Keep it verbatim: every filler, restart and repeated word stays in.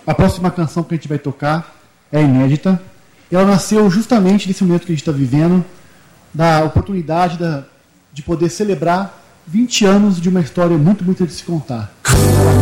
A próxima canção que a gente vai tocar é inédita. Ela nasceu justamente nesse momento que a gente está vivendo, da oportunidade da, de poder celebrar vinte anos de uma história muito, muito de se contar.